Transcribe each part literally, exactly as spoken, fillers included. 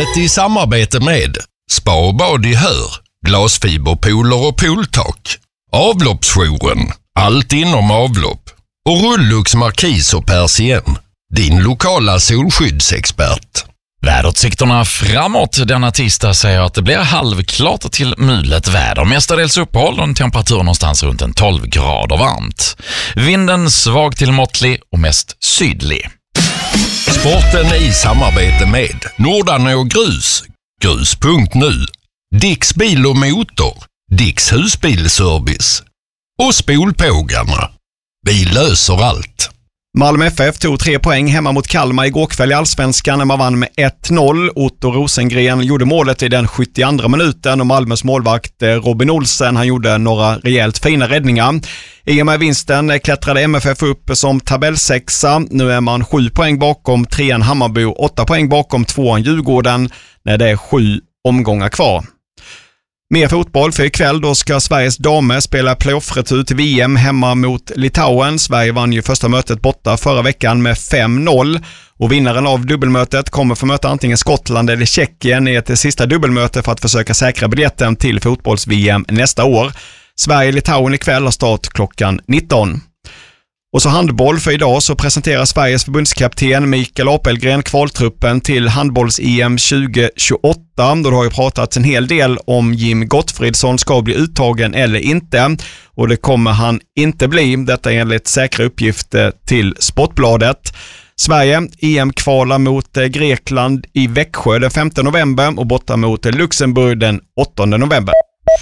Programmet i samarbete med Spa och bad i Hör, glasfiberpooler och pooltak, Avloppsjouren, allt inom avlopp och Rullux Markis och Persien, din lokala solskyddsexpert. Väderutsikterna framåt denna tisdag säger att det blir halvklart till mulet väder. Mestadels uppehåll och en temperatur någonstans runt en tolv grader varmt. Vinden svag till måttlig och mest sydlig. Sporten i samarbete med Nordanå Grus, grus punkt nu, Dicks bil och motor, Dicks husbilservice och Spolpågarna. Vi löser allt. Malmö F F tog tre poäng hemma mot Kalmar igår kväll i Allsvenskan när man vann med ett noll. Otto Rosengren gjorde målet i den sjuttioandra minuten och Malmös målvakt Robin Olsen han gjorde några rejält fina räddningar. I och med vinsten klättrade M F F upp som tabellsexa. Nu är man sju poäng bakom trean Hammarby och åtta poäng bakom tvåan Djurgården när det är sju omgångar kvar. Mer fotboll för ikväll, då ska Sveriges damer spela playoff-retur till V M hemma mot Litauen. Sverige vann ju första mötet borta förra veckan med fem noll och vinnaren av dubbelmötet kommer få möta antingen Skottland eller Tjeckien i ett sista dubbelmöte för att försöka säkra biljetten till fotbolls-V M nästa år. Sverige-Litauen ikväll har start klockan nitton. Och så handboll för idag så presenterar Sveriges förbundskapten Mikael Apelgren kvaltruppen till handbolls-E M tjugo tjugoåtta. Då har ju pratats en hel del om Jim Gottfridsson ska bli uttagen eller inte. Och det kommer han inte bli, detta enligt säkra uppgifter till Sportbladet. Sverige E M-kvalar mot Grekland i Växjö den femte november och borta mot Luxemburg den åttonde november.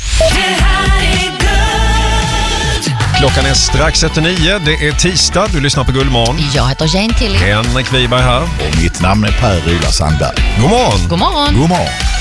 Klockan är strax efter nio, det är tisdag, du lyssnar på Gullmorgon. Jag heter Jane Tilly. Henrik Wiberg här. Och mitt namn är Per Ryla Sandberg. God morgon. God morgon. God morgon.